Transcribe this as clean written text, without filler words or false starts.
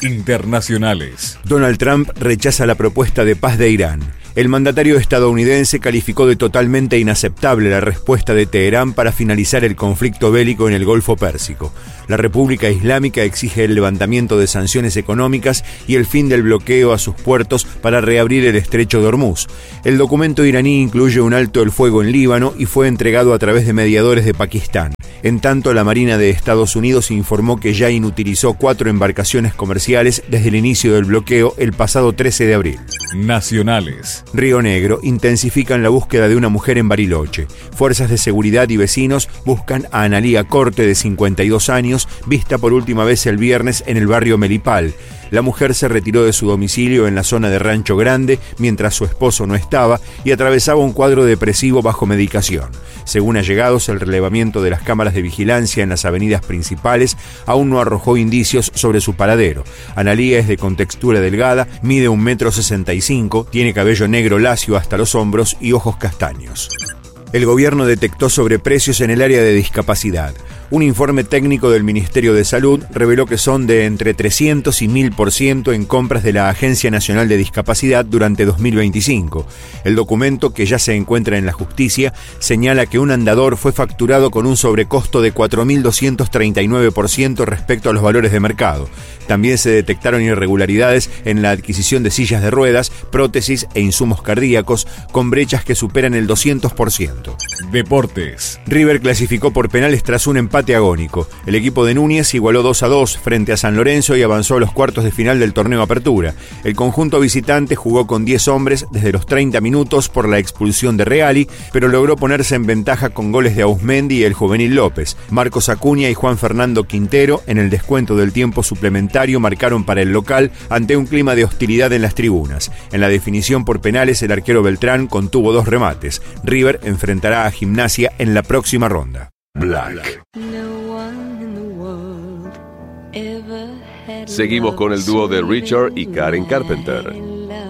Internacionales. Donald Trump rechaza la propuesta de paz de Irán. El mandatario estadounidense calificó de totalmente inaceptable la respuesta de Teherán para finalizar el conflicto bélico en el Golfo Pérsico. La República Islámica exige el levantamiento de sanciones económicas y el fin del bloqueo a sus puertos para reabrir el estrecho de Hormuz. El documento iraní incluye un alto el fuego en Líbano y fue entregado a través de mediadores de Pakistán. En tanto, la Marina de Estados Unidos informó que ya inutilizó 4 embarcaciones comerciales desde el inicio del bloqueo el pasado 13 de abril. Nacionales. Río Negro intensifican la búsqueda de una mujer en Bariloche. Fuerzas de seguridad y vecinos buscan a Analía Corte, de 52 años, vista por última vez el viernes en el barrio Melipal. La mujer se retiró de su domicilio en la zona de Rancho Grande mientras su esposo no estaba y atravesaba un cuadro depresivo bajo medicación. Según allegados, el relevamiento de las cámaras de vigilancia en las avenidas principales aún no arrojó indicios sobre su paradero. Analía es de contextura delgada, mide 1,65 m, tiene cabello negro lacio hasta los hombros y ojos castaños. El gobierno detectó sobreprecios en el área de discapacidad. Un informe técnico del Ministerio de Salud reveló que son de entre 300 y 1000% en compras de la Agencia Nacional de Discapacidad durante 2025. El documento, que ya se encuentra en la justicia, señala que un andador fue facturado con un sobrecosto de 4.239% respecto a los valores de mercado. También se detectaron irregularidades en la adquisición de sillas de ruedas, prótesis e insumos cardíacos, con brechas que superan el 200%. Deportes. River clasificó por penales tras un empate agónico. El equipo de Núñez igualó 2-2 frente a San Lorenzo y avanzó a los cuartos de final del torneo Apertura. El conjunto visitante jugó con 10 hombres desde los 30 minutos por la expulsión de Reali, pero logró ponerse en ventaja con goles de Auzmendi y el juvenil López. Marcos Acuña y Juan Fernando Quintero, en el descuento del tiempo suplementario, marcaron para el local ante un clima de hostilidad en las tribunas. En la definición por penales, el arquero Beltrán contuvo 2 remates. River enfrentará a Gimnasia en la próxima ronda. Black. Seguimos con el dúo de Richard y Karen Carpenter.